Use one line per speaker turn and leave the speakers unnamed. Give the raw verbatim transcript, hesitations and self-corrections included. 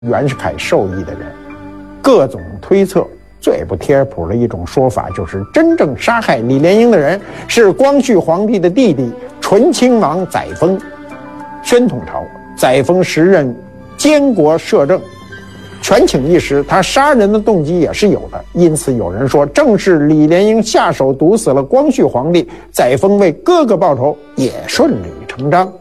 袁世凯授意的人。各种推测，最不贴谱的一种说法就是真正杀害李莲英的人是光绪皇帝的弟弟醇亲王载沣。宣统朝，载沣时任监国摄政，权倾一时，他杀人的动机也是有的。因此有人说，正是李莲英下手毒死了光绪皇帝，载沣为哥哥报仇也顺理成章。